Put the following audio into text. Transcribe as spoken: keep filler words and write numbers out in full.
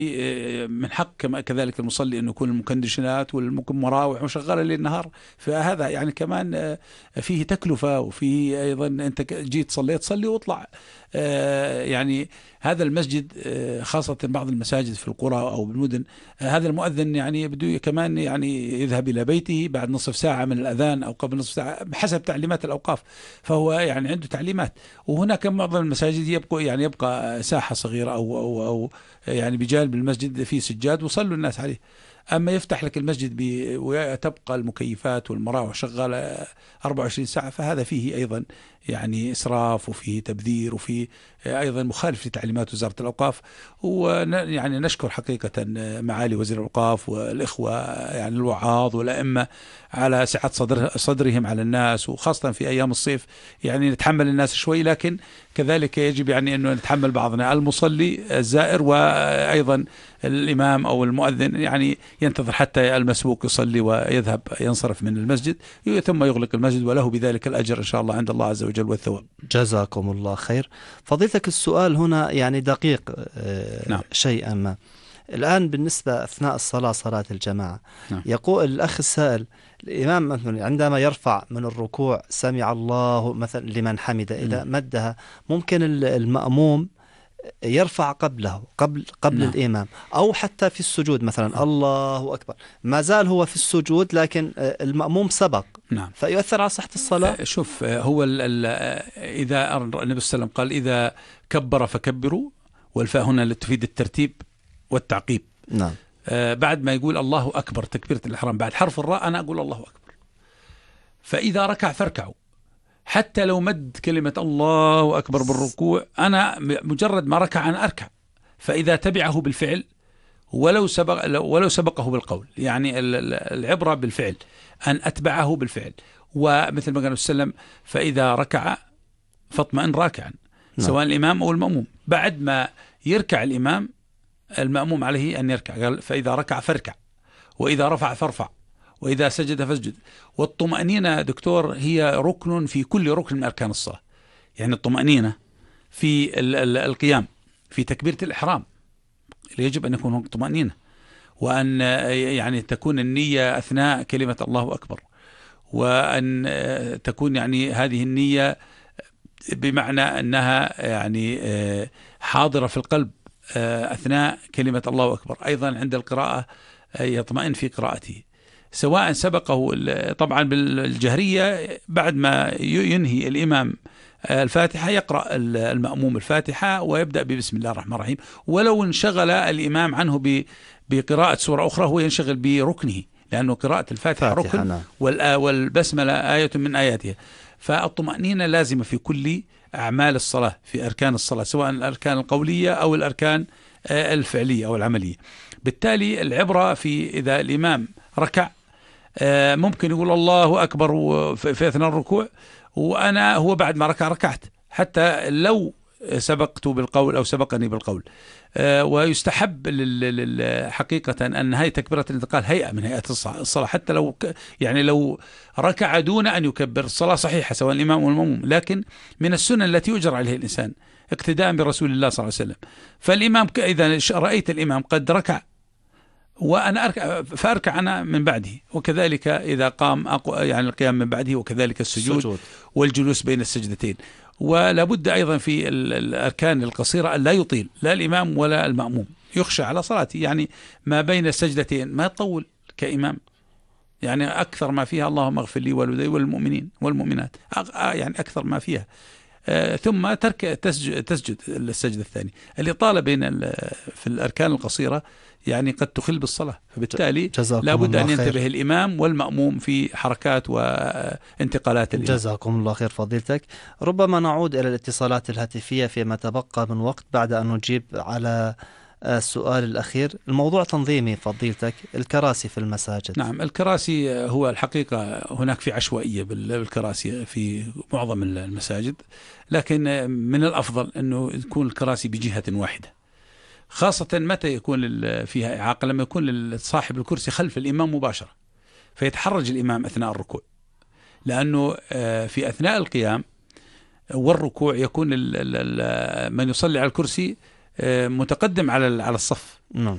من حق كما كذلك المصلي أن يكون المكندشنات والمراوح مشغلة ليل نهار. فهذا يعني كمان فيه تكلفة، وفيه أيضا أنت جيت صليت صلي واطلع. يعني هذا المسجد خاصة بعض المساجد في القرى أو بالمدن، هذا المؤذن يعني بده كمان يعني يذهب إلى بيته بعد نصف ساعة من الأذان أو قبل نصف ساعة بحسب تعليمات الأوقاف، فهو يعني عنده تعليمات. وهناك معظم المساجد يبقى يعني يبقى ساحة صغيرة أو أو أو يعني بجانب المسجد في سجاد وصلوا الناس عليه. أما يفتح لك المسجد بي وتبقى المكيفات والمراوح شغالة أربعة وعشرين ساعة، فهذا فيه أيضا يعني إسراف وفيه تبذير وفيه أيضا مخالف لتعليمات وزارة الأوقاف. ويعني نشكر حقيقة معالي وزير الأوقاف والإخوة يعني الوعاظ والأئمة على سعة صدر صدرهم على الناس، وخاصة في أيام الصيف يعني نتحمل الناس شوي، لكن كذلك يجب يعني أنه نتحمل بعضنا، المصلي الزائر وأيضا الإمام أو المؤذن يعني ينتظر حتى المسبوق يصلي ويذهب ينصرف من المسجد ثم يغلق المسجد، وله بذلك الأجر إن شاء الله عند الله عز وجل والثواب. جزاكم الله خير. فضيلتك السؤال هنا يعني دقيق نعم. شيئا ما الآن بالنسبة أثناء الصلاة صلاة الجماعة. نعم. يقول الأخ السائل الإمام مثلا عندما يرفع من الركوع سمع الله مثلا لمن حمد إذا مدها، ممكن المأموم يرفع قبله قبل قبل نعم. الإمام، أو حتى في السجود مثلا الله أكبر ما زال هو في السجود لكن المأموم سبق. نعم. فيؤثر على صحة الصلاة. شوف هو ال ال إذا النبي صلى الله عليه وسلم قال إذا كبر فكبروا، والفاء هنا تفيد الترتيب والتعقيب. نعم. آه بعد ما يقول الله أكبر تكبيرة الإحرام بعد حرف الراء أنا أقول الله أكبر. فإذا ركع فاركعوا، حتى لو مد كلمة الله أكبر بالركوع أنا مجرد ما ركع أنا أركع. فإذا تبعه بالفعل ولو سبق ولو سبقه بالقول، يعني العبرة بالفعل أن أتبعه بالفعل. ومثل ما قال وسلم فإذا ركع فاطمئن راكعا، سواء الإمام أو المأموم. بعد ما يركع الإمام المأموم عليه أن يركع، قال فإذا ركع فاركع، وإذا رفع فارفع، وإذا سجد فاسجد. والطمأنينة دكتور هي ركن في كل ركن من أركان الصلاة. يعني الطمأنينة في القيام في تكبيرة الإحرام يجب أن يكون هناك طمأنينة، وأن يعني تكون النية أثناء كلمة الله أكبر، وأن تكون يعني هذه النية بمعنى أنها يعني حاضرة في القلب أثناء كلمة الله أكبر. أيضا عند القراءة يطمئن في قراءته، سواء سبقه طبعا بالجهرية بعد ما ينهي الإمام الفاتحة يقرأ المأموم الفاتحة ويبدأ ببسم الله الرحمن الرحيم، ولو انشغل الإمام عنه بقراءة سورة أخرى هو ينشغل بركنه، لأنه قراءة الفاتحة ركن والبسملة آية من آياتها. فالطمأنينة لازمة في كل أعمال الصلاة في أركان الصلاة، سواء الأركان القولية أو الأركان الفعلية أو العملية. بالتالي العبرة في إذا الإمام ركع ممكن يقول الله أكبر في أثناء الركوع، وأنا هو بعد ما ركع ركعت حتى لو سبقت بالقول أو سبقني بالقول. ويستحب حقيقة أن هي تكبيرة الانتقال هيئة من هيئات الصلاة، حتى لو يعني لو ركع دون أن يكبر الصلاة صحيحة سواء الإمام والمأموم، لكن من السنن التي يجرى عليها الإنسان اقتداء برسول الله صلى الله عليه وسلم. فالإمام إذا رأيت الإمام قد ركع وأنا أركع فأركع أنا من بعده، وكذلك إذا قام يعني القيام من بعده، وكذلك السجود, السجود والجلوس بين السجدتين. ولا بد أيضا في الأركان القصيرة أن لا يطيل لا الإمام ولا المأموم، يخشى على صلاته، يعني ما بين السجدتين ما يطول كإمام، يعني أكثر ما فيها اللهم اغفر لي والدي والمؤمنين والمؤمنات، يعني أكثر ما فيها. آه ثم ترك تسجد, تسجد السجدة الثانية. الإطالة بين في الأركان القصيرة يعني قد تخل بالصلاة، فبالتالي لا بد أن ينتبه الإمام والمأموم في حركات وانتقالات الإمام. جزاكم الله خير فضيلتك. ربما نعود إلى الاتصالات الهاتفية فيما تبقى من وقت بعد أن نجيب على السؤال الأخير. الموضوع تنظيمي فضيلتك، الكراسي في المساجد. نعم، الكراسي هو الحقيقة هناك في عشوائية بالكراسي في معظم المساجد، لكن من الأفضل أنه تكون الكراسي بجهة واحدة، خاصة متى يكون فيها إعاقة، لما يكون صاحب الكرسي خلف الإمام مباشرة فيتحرج الإمام أثناء الركوع، لأنه في أثناء القيام والركوع يكون من يصلي على الكرسي متقدم على على الصف. نعم.